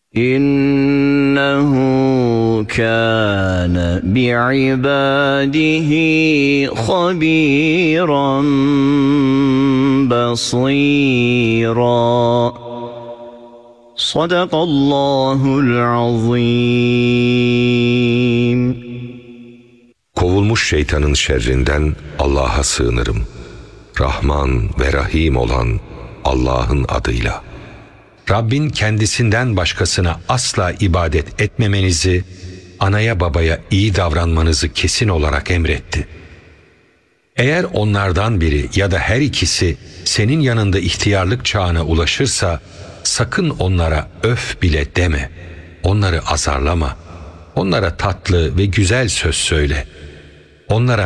إنه كان بعباده خبيرا بصيرا. صدق الله العظيم. Kovulmuş şeytanın şerrinden Allah'a sığınırım. Rahman ve Rahim olan Allah'ın adıyla. Rabbin kendisinden başkasına asla ibadet etmemenizi, anaya babaya iyi davranmanızı kesin olarak emretti. Eğer onlardan biri ya da her ikisi senin yanında ihtiyarlık çağına ulaşırsa, sakın onlara öf bile deme, onları azarlama, onlara tatlı ve güzel söz söyle, onlara